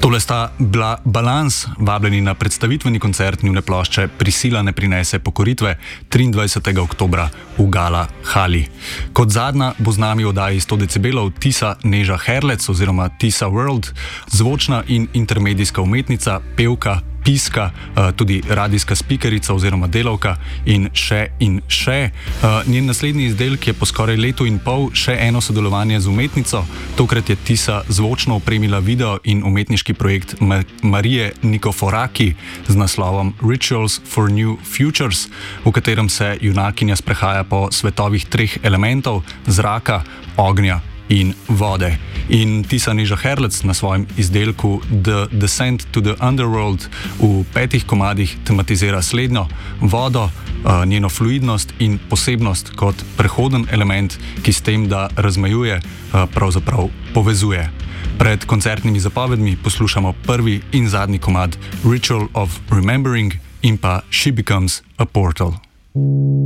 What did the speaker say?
Tole sta bila Balans, vabljeni na predstavitveni koncert njune plošče Prisila ne prinese pokoritve 23. oktobra v Gala Hali. Kot zadnja bo z nami v oddaji 100 decibelov Tisa Neža Herlec oziroma Tisa World, zvočna in intermedijska umetnica, pevka, piska, tudi radijska spikerica oziroma delavka in še in še. Njen naslednji izdelek je po skoraj letu in pol še eno sodelovanje z umetnico. Tokrat je Tisa zvočno opremila video in umetniški projekt Marije Nikoforaki z naslovom Rituals for New Futures, v katerem se junakinja sprehaja po svetovih treh elementov: zraka, ognja in vode. In Tisa Neža Herlec na svojem izdelku The Descent to the Underworld v 5 komadih tematizira slednjo: vodo, njeno fluidnost in posebnost kot prehoden element, ki s tem, da razmejuje, pravzaprav povezuje. Pred koncertnimi zapovedmi poslušamo prvi in zadnji komad Ritual of Remembering in pa She Becomes a Portal.